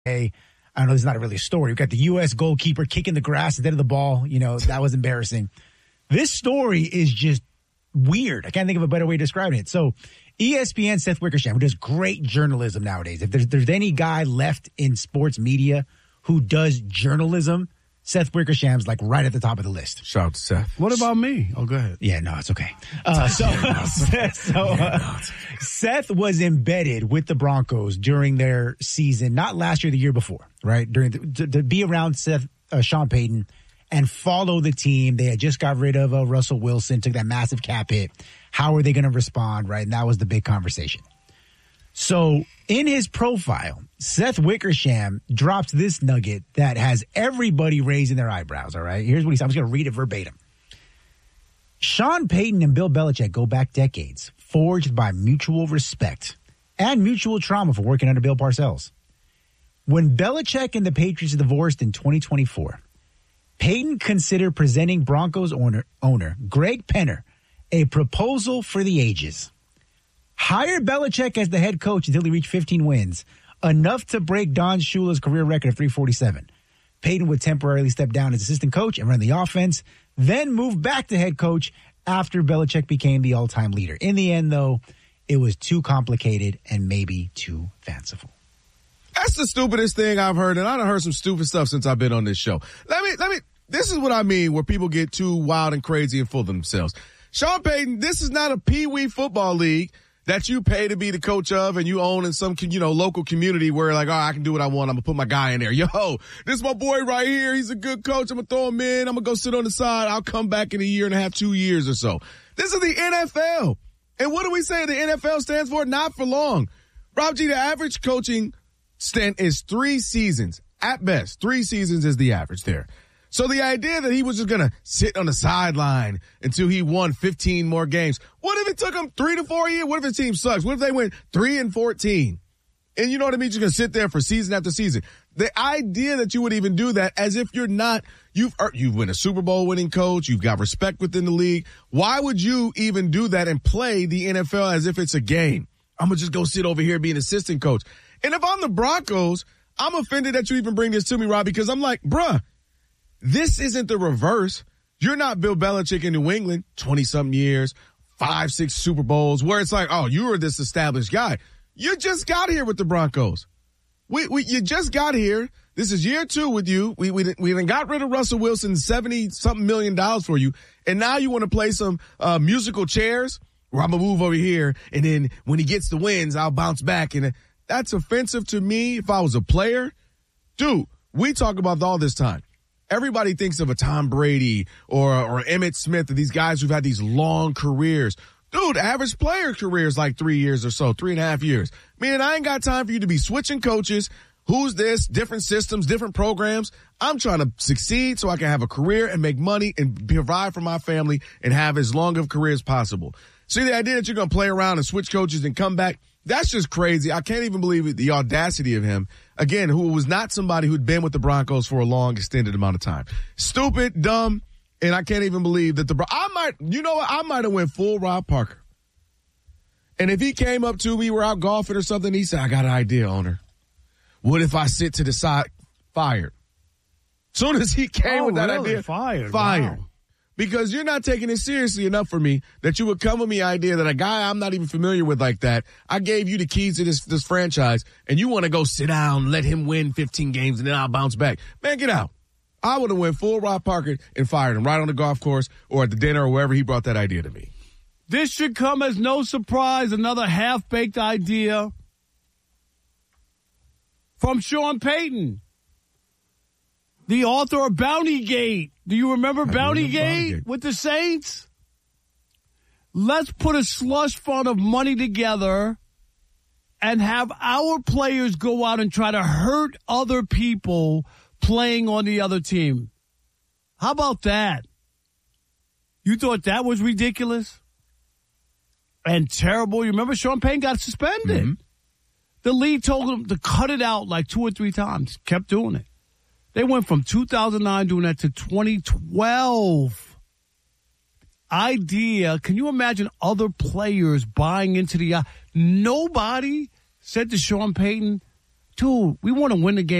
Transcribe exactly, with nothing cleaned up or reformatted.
I don't know, this is not really a story. We've got the U S goalkeeper kicking the grass instead of the ball. You know, that was embarrassing. This story is just weird. I can't think of a better way to describe it. So E S P N Seth Wickersham, who does great journalism nowadays. If there's, there's any guy left in sports media who does journalism, Seth Wickersham's like right at the top of the list. Shout out to Seth. What about me? Oh, go ahead. Yeah, no, it's okay. Uh, so so uh, Seth was embedded with the Broncos during their season, not last year, the year before, right? During the, to, to be around Seth, uh, Sean Payton and follow the team. They had just got rid of uh, Russell Wilson, took that massive cap hit. How are they going to respond, right? And that was the big conversation. So in his profile, Seth Wickersham drops this nugget that has everybody raising their eyebrows, all right? Here's what he said. I'm just going to read it verbatim. Sean Payton and Bill Belichick go back decades, forged by mutual respect and mutual trauma for working under Bill Parcells. When Belichick and the Patriots divorced in twenty twenty-four, Payton considered presenting Broncos owner, owner Greg Penner a proposal for the ages. Hire Belichick as the head coach until he reached fifteen wins, enough to break Don Shula's career record of three forty-seven. Payton would temporarily step down as assistant coach and run the offense, then move back to head coach after Belichick became the all-time leader. In the end, though, it was too complicated and maybe too fanciful. That's the stupidest thing I've heard, and I've heard some stupid stuff since I've been on this show. Let me, let me, this is what I mean where people get too wild and crazy and full of themselves. Sean Payton, this is not a pee-wee football league that you pay to be the coach of and you own in some, you know, local community where like, oh, I can do what I want. I'm going to put my guy in there. Yo, this is my boy right here. He's a good coach. I'm going to throw him in. I'm going to go sit on the side. I'll come back in a year and a half, two years or so. This is the N F L. And what do we say the N F L stands for? Not for long. Rob G, the average coaching stint is three seasons. At best, three seasons is the average there. So the idea that he was just going to sit on the sideline until he won fifteen more games. What if it took him three to four years? What if his team sucks? What if they went three and fourteen? And you know what I mean? You're going to sit there for season after season. The idea that you would even do that as if you're not, you've, you've been a Super Bowl winning coach. You've got respect within the league. Why would you even do that and play the N F L as if it's a game? I'm going to just go sit over here and be an assistant coach. And if I'm the Broncos, I'm offended that you even bring this to me, Rob, because I'm like, bruh, this isn't the reverse. You're not Bill Belichick in New England, twenty-something years, five, six Super Bowls, where it's like, oh, you were this established guy. You just got here with the Broncos. We, we, you just got here. This is year two with you. We, we, we done got rid of Russell Wilson, seventy-something million dollars for you, and now you want to play some uh, musical chairs where I'm going to move over here, and then when he gets the wins, I'll bounce back. And that's offensive to me if I was a player. Dude, we talk about all this time. Everybody thinks of a Tom Brady or or Emmitt Smith, these guys who've had these long careers. Dude, average player career is like three years or so, three and a half years. Man, I ain't got time for you to be switching coaches. Who's this? Different systems, different programs. I'm trying to succeed so I can have a career and make money and provide for my family and have as long of a career as possible. See, the idea that you're going to play around and switch coaches and come back, that's just crazy. I can't even believe it, the audacity of him. Again, who was not somebody who'd been with the Broncos for a long, extended amount of time. Stupid, dumb, and I can't even believe that the Bron- I might, you know what? I might have went full Rob Parker. And if he came up to me, we were out golfing or something, he said, I got an idea, owner. What if I sit to the side? Fired. Soon as he came oh, with that really? idea, fired. Fired. Wow. Because you're not taking it seriously enough for me that you would come with me the idea that a guy I'm not even familiar with like that, I gave you the keys to this this franchise, and you want to go sit down, let him win fifteen games, and then I'll bounce back. Man, get out. I would have went full Rob Parker and fired him right on the golf course or at the dinner or wherever he brought that idea to me. This should come as no surprise. Another half-baked idea from Sean Payton, the author of Bountygate. Do you remember Bountygate with the Saints? Let's put a slush fund of money together and have our players go out and try to hurt other people playing on the other team. How about that? You thought that was ridiculous and terrible? You remember Sean Payton got suspended. Mm-hmm. The league told him to cut it out like two or three times. Kept doing it. They went from two thousand nine doing that to twenty twelve. Idea. Can you imagine other players buying into the... Uh, nobody said to Sean Payton, dude, we want to win the game.